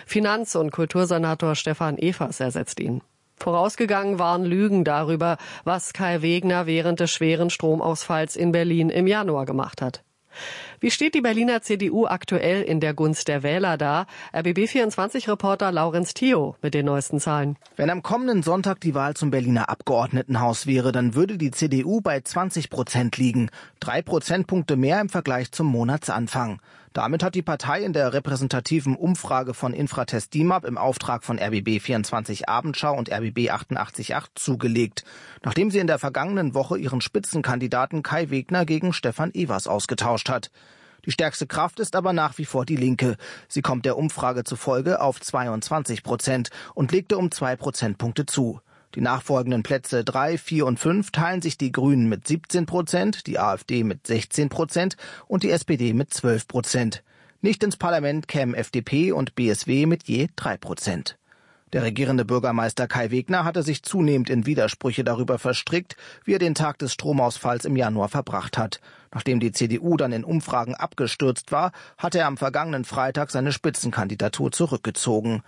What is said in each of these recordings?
Finanz- und Kultursenator Stefan Evers ersetzt ihn. Vorausgegangen waren Lügen darüber, was Kai Wegner während des schweren Stromausfalls in Berlin im Januar gemacht hat. Wie steht die Berliner CDU aktuell in der Gunst der Wähler da? RBB24-Reporter Laurenz Thio mit den neuesten Zahlen. Wenn am kommenden Sonntag die Wahl zum Berliner Abgeordnetenhaus wäre, dann würde die CDU bei 20% liegen. 3 Prozentpunkte mehr im Vergleich zum Monatsanfang. Damit hat die Partei in der repräsentativen Umfrage von Infratest DIMAP im Auftrag von RBB24 Abendschau und RBB 88.8 zugelegt, nachdem sie in der vergangenen Woche ihren Spitzenkandidaten Kai Wegner gegen Stefan Evers ausgetauscht hat. Die stärkste Kraft ist aber nach wie vor die Linke. Sie kommt der Umfrage zufolge auf 22% und legte um 2 Prozentpunkte zu. Die nachfolgenden Plätze 3, 4 und 5 teilen sich die Grünen mit 17%, die AfD mit 16% und die SPD mit 12%. Nicht ins Parlament kämen FDP und BSW mit je 3%. Der regierende Bürgermeister Kai Wegner hatte sich zunehmend in Widersprüche darüber verstrickt, wie er den Tag des Stromausfalls im Januar verbracht hat. Nachdem die CDU dann in Umfragen abgestürzt war, hatte er am vergangenen Freitag seine Spitzenkandidatur zurückgezogen.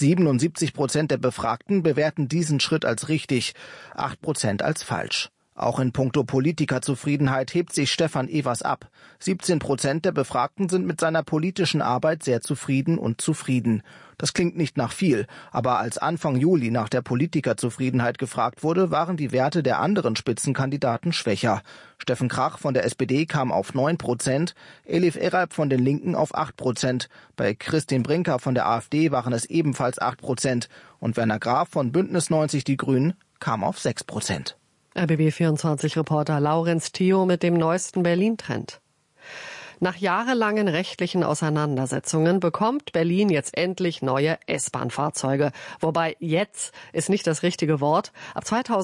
77% der Befragten bewerten diesen Schritt als richtig, 8% als falsch. Auch in puncto Politikerzufriedenheit hebt sich Stefan Evers ab. 17% der Befragten sind mit seiner politischen Arbeit sehr zufrieden und zufrieden. Das klingt nicht nach viel, aber als Anfang Juli nach der Politikerzufriedenheit gefragt wurde, waren die Werte der anderen Spitzenkandidaten schwächer. Steffen Krach von der SPD kam auf 9%, Elif Eralp von den Linken auf 8%, bei Christine Brinker von der AfD waren es ebenfalls 8% und Werner Graf von Bündnis 90 Die Grünen kam auf 6%. RBB24-Reporter Laurenz Thio mit dem neuesten Berlin-Trend. Nach jahrelangen rechtlichen Auseinandersetzungen bekommt Berlin jetzt endlich neue S-Bahn-Fahrzeuge. Wobei jetzt ist nicht das richtige Wort. Ab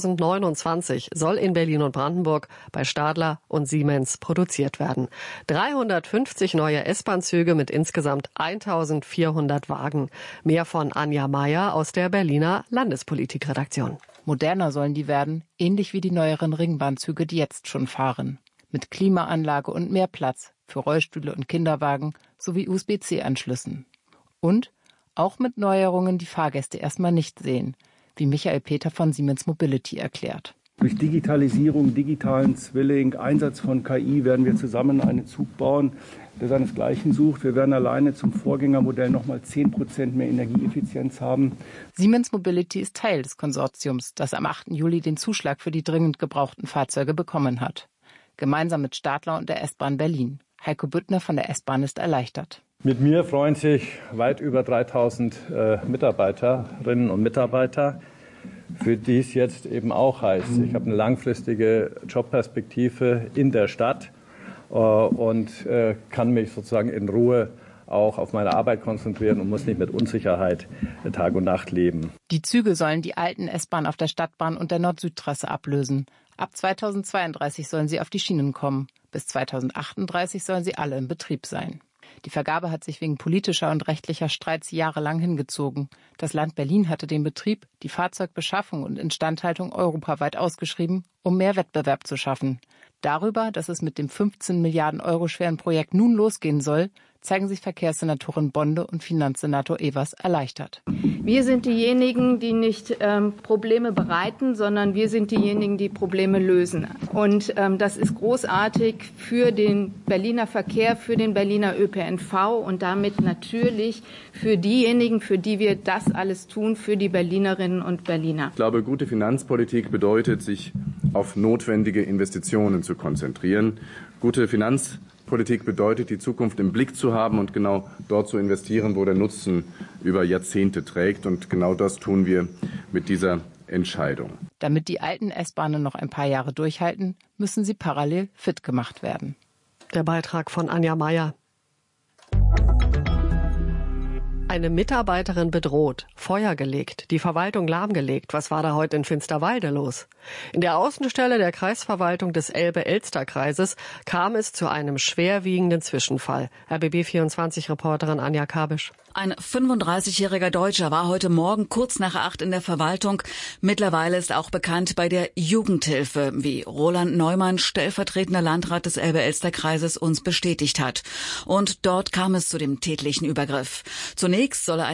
2029 soll in Berlin und Brandenburg bei Stadler und Siemens produziert werden. 350 neue S-Bahn-Züge mit insgesamt 1400 Wagen. Mehr von Anja Meier aus der Berliner Landespolitikredaktion. Moderner sollen die werden, ähnlich wie die neueren Ringbahnzüge, die jetzt schon fahren. Mit Klimaanlage und mehr Platz für Rollstühle und Kinderwagen sowie USB-C-Anschlüssen. Und auch mit Neuerungen, die Fahrgäste erstmal nicht sehen, wie Michael Peter von Siemens Mobility erklärt. Durch Digitalisierung, digitalen Zwilling, Einsatz von KI werden wir zusammen einen Zug bauen, der seinesgleichen sucht. Wir werden alleine zum Vorgängermodell nochmal 10% mehr Energieeffizienz haben. Siemens Mobility ist Teil des Konsortiums, das am 8. Juli den Zuschlag für die dringend gebrauchten Fahrzeuge bekommen hat. Gemeinsam mit Stadler und der S-Bahn Berlin. Heiko Büttner von der S-Bahn ist erleichtert. Mit mir freuen sich weit über 3000 Mitarbeiterinnen und Mitarbeiter, für die es jetzt eben auch heißt, ich habe eine langfristige Jobperspektive in der Stadt und kann mich sozusagen in Ruhe auch auf meine Arbeit konzentrieren und muss nicht mit Unsicherheit Tag und Nacht leben. Die Züge sollen die alten S-Bahn auf der Stadtbahn und der Nord-Süd-Trasse ablösen. Ab 2032 sollen sie auf die Schienen kommen. Bis 2038 sollen sie alle in Betrieb sein. Die Vergabe hat sich wegen politischer und rechtlicher Streits jahrelang hingezogen. Das Land Berlin hatte den Betrieb, die Fahrzeugbeschaffung und Instandhaltung europaweit ausgeschrieben, um mehr Wettbewerb zu schaffen. Darüber, dass es mit dem 15 Milliarden Euro schweren Projekt nun losgehen soll, zeigen sich Verkehrssenatorin Bonde und Finanzsenator Evers erleichtert. Wir sind diejenigen, die nicht Probleme bereiten, sondern wir sind diejenigen, die Probleme lösen. Und das ist großartig für den Berliner Verkehr, für den Berliner ÖPNV und damit natürlich für diejenigen, für die wir das alles tun, für die Berlinerinnen und Berliner. Ich glaube, gute Finanzpolitik bedeutet, sich auf notwendige Investitionen zu konzentrieren. Gute Finanzpolitik bedeutet, die Zukunft im Blick zu haben und genau dort zu investieren, wo der Nutzen über Jahrzehnte trägt. Und genau das tun wir mit dieser Entscheidung. Damit die alten S-Bahnen noch ein paar Jahre durchhalten, müssen sie parallel fit gemacht werden. Der Beitrag von Anja Meier. Eine Mitarbeiterin bedroht, Feuer gelegt, die Verwaltung lahmgelegt. Was war da heute in Finsterwalde los? In der Außenstelle der Kreisverwaltung des Elbe-Elster-Kreises kam es zu einem schwerwiegenden Zwischenfall. RBB24-Reporterin Anja Kabisch. Ein 35-jähriger Deutscher war heute Morgen kurz nach 8 in der Verwaltung. Mittlerweile ist auch bekannt bei der Jugendhilfe, wie Roland Neumann, stellvertretender Landrat des Elbe-Elster-Kreises, uns bestätigt hat. Und dort kam es zu dem tätlichen Übergriff. Zunächst soll er